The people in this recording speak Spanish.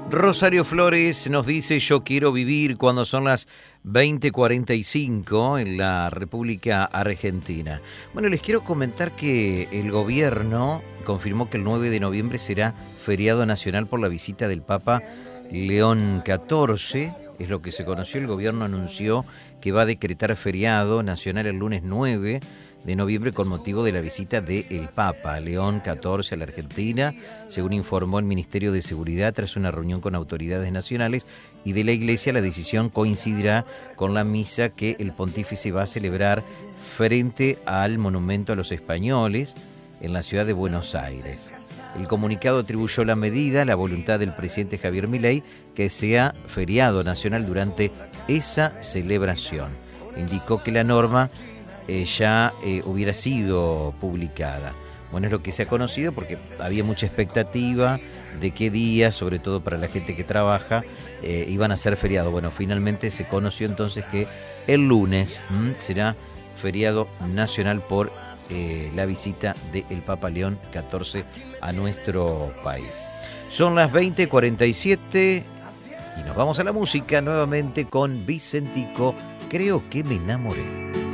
Rosario Flores nos dice: yo quiero vivir, cuando son las 20:45 en la República Argentina. Bueno, les quiero comentar que el gobierno confirmó que el 9 de noviembre será feriado nacional por la visita del Papa León XIV. Es lo que se conoció. El gobierno anunció que va a decretar feriado nacional el lunes 9 de noviembre con motivo de la visita del Papa León XIV a la Argentina, según informó el Ministerio de Seguridad tras una reunión con autoridades nacionales y de la Iglesia. La decisión coincidirá con la misa que el pontífice va a celebrar frente al Monumento a los Españoles en la ciudad de Buenos Aires. El comunicado atribuyó la medida a la voluntad del presidente Javier Milei que sea feriado nacional durante esa celebración. Indicó que la norma ya hubiera sido publicada. Bueno, es lo que se ha conocido porque había mucha expectativa de qué día, sobre todo para la gente que trabaja, iban a ser feriados. Bueno, finalmente se conoció entonces que el lunes será feriado nacional por la visita del Papa León XIV a nuestro país. Son las 20:47 y nos vamos a la música nuevamente con Vicentico. Creo que me enamoré.